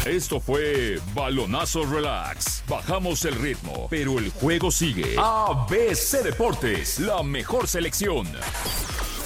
Esto fue Balonazo Relax. Bajamos el ritmo, pero el juego sigue. ABC Deportes, la mejor selección.